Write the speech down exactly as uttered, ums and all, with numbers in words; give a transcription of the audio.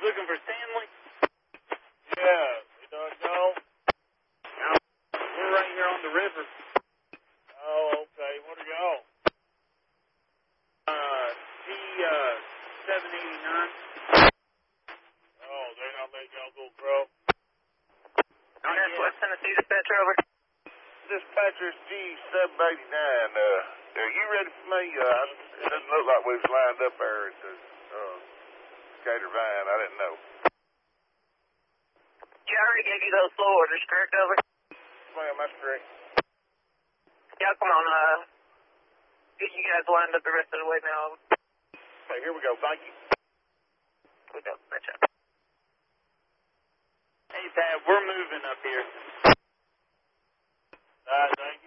looking for Stanley? Yeah, you don't know? No. We're right here on the river. Oh, okay. Where'd he go? Uh, C, uh, seven eighty-nine. Oh, they're not letting y'all go, bro. Not yet. West Tennessee dispatcher over. Dispatcher's G seven eighty-nine. Uh, are you ready for me? Uh, it doesn't look like we was lined up there at the, uh, Gator Vine. I didn't know. Yeah, I already gave you those slow orders, correct, over? Ma'am, that's correct. Yeah, come on, uh, get you guys lined up the rest of the way now. Okay, here we go. Thank you. We go, match up. Hey, Pat, we're moving up here. All right, thank you.